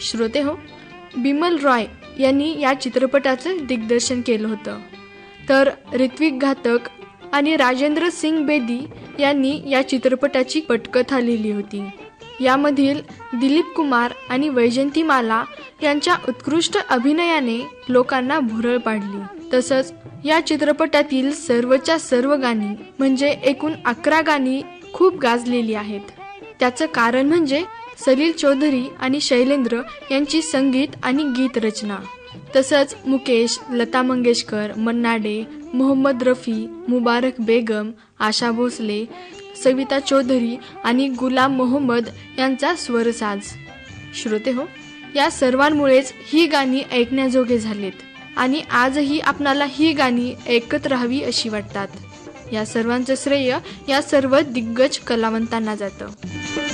श्रोते हो, बिमल रॉय यांनी या चित्रपटाचं दिग्दर्शन केलं होतं, तर ऋत्विक घातक आणि राजेंद्र सिंग बेदी यांनी या चित्रपटाची पटकथा लिहिली होती. यामधील दिलीप कुमार आणि वैजयंतीमाला यांच्या उत्कृष्ट अभिनयाने लोकांना भुरळ पाडली. तसंच या चित्रपटातील सर्वच्या सर्व गाणी म्हणजे एकूण 11 गाणी खूप गाजलेली आहेत. त्याचं कारण म्हणजे सलील चौधरी आणि शैलेंद्र यांची संगीत आणि गीत रचना. तसंच मुकेश, लता मंगेशकर, मन्ना डे, मोहम्मद रफी, मुबारक बेगम, आशा भोसले, सविता चौधरी आणि गुलाम मोहम्मद यांचा स्वरसाज. श्रोते हो, या सर्वांमुळेच ही गाणी ऐकण्याजोगे झालेत आणि आजही आपणाला ही गाणी ऐकत राहावी अशी वाटतात. या सर्वांचं श्रेय या सर्व दिग्गज कलावंतांना जातं.